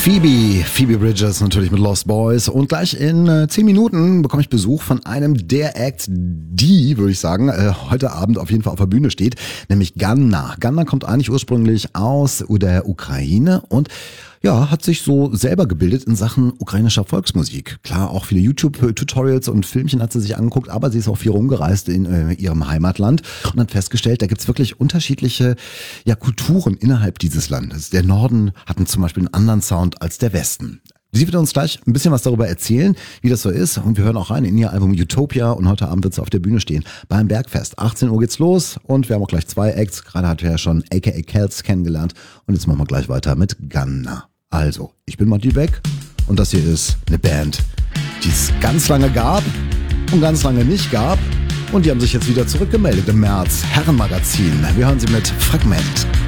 Phoebe Bridgers natürlich mit Lost Boys und gleich in 10 Minuten bekomme ich Besuch von einem der Acts, die, würde ich sagen, heute Abend auf jeden Fall auf der Bühne steht, nämlich Ganna. Ganna kommt eigentlich ursprünglich aus der Ukraine und ja, hat sich so selber gebildet in Sachen ukrainischer Volksmusik. Klar, auch viele YouTube-Tutorials und Filmchen hat sie sich angeguckt, aber sie ist auch viel rumgereist in ihrem Heimatland und hat festgestellt, da gibt's wirklich unterschiedliche Kulturen innerhalb dieses Landes. Der Norden hat zum Beispiel einen anderen Sound als der Westen. Sie wird uns gleich ein bisschen was darüber erzählen, wie das so ist. Und wir hören auch rein in ihr Album Utopia. Und heute Abend wird sie auf der Bühne stehen beim Bergfest. 18 Uhr geht's los und wir haben auch gleich 2 Acts. Gerade hat wir ja schon aka Kels kennengelernt. Und jetzt machen wir gleich weiter mit Ganna. Also, ich bin Matti Beck und das hier ist eine Band, die es ganz lange gab und ganz lange nicht gab. Und die haben sich jetzt wieder zurückgemeldet im März. Herrenmagazin. Wir hören sie mit Fragment.